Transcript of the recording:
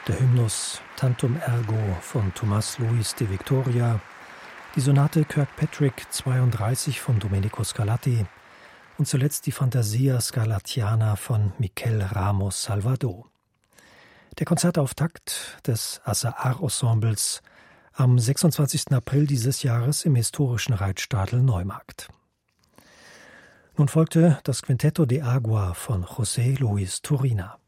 der Hymnus Tantum Ergo von Tomás Luis de Victoria, die Sonate Kirkpatrick 32 von Domenico Scarlatti und zuletzt die Fantasia Scarlattiana von Miquel Ramos Salvador. Der Konzertauftakt des Azahar-Ensembles am 26. April dieses Jahres im historischen Reitstadel Neumarkt. Nun folgte das Quintetto de Agua von José Luis Turina.